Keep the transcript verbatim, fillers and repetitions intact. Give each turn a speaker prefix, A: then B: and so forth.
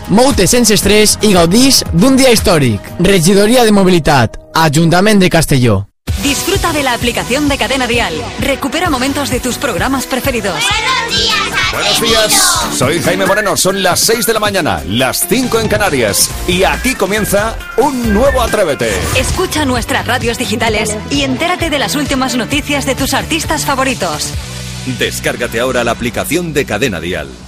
A: Mou-te sense estrès i gaudix d'un dia històric. Regidoria de Mobilitat, Ajuntament de Castelló.
B: Disfruta de la aplicación de Cadena Dial. Recupera momentos de tus programas preferidos.
C: Buenos días,
D: Buenos días, soy Jaime Moreno, son las seis de la mañana, las cinco en Canarias. Y aquí comienza un nuevo Atrévete.
B: Escucha nuestras radios digitales y entérate de las últimas noticias de tus artistas favoritos.
E: Descárgate ahora la aplicación de Cadena Dial.